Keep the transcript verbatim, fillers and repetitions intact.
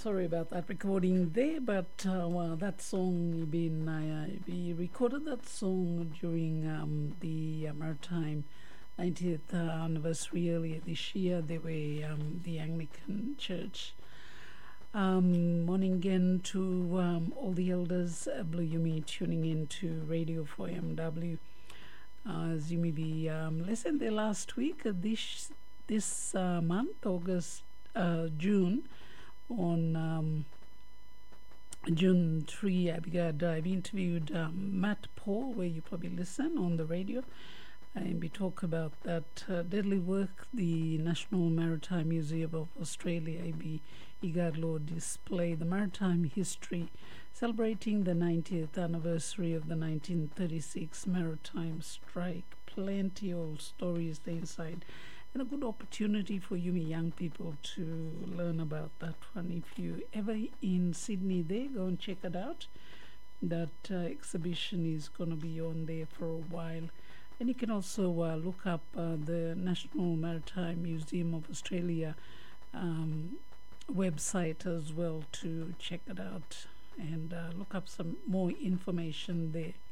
sorry about that recording there, but uh, well, that song been uh, we recorded that song during um, the uh, Maritime ninetieth uh, anniversary earlier this year. They were um, the Anglican Church. Um, morning again to um, all the elders. Uh, Blue Yumi tuning in to Radio four M W. Uh, as you may be um, listened there last week, uh, this this uh, month, August, uh, June. On um, June third, I began, I've interviewed um, Matt Paul, where you probably listen on the radio, and we talk about that uh, deadly work the National Maritime Museum of Australia, I B Igadlo, display the maritime history, celebrating the ninetieth anniversary of the nineteen thirty-six maritime strike. Plenty of stories there inside. And a good opportunity for you young people to learn about that one. If you ever in Sydney there, go and check it out. That uh, exhibition is going to be on there for a while. And you can also uh, look up uh, the National Maritime Museum of Australia um, website as well to check it out and uh, look up some more information there.